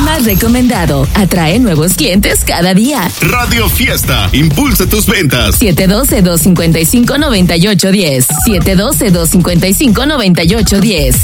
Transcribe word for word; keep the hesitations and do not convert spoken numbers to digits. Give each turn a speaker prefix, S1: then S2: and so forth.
S1: más recomendado. Atrae nuevos clientes cada día.
S2: Radio Fiesta, impulsa tus ventas.
S1: siete uno dos, dos cinco cinco, nueve ocho uno cero. siete uno dos, dos cinco cinco, nueve ocho uno cero.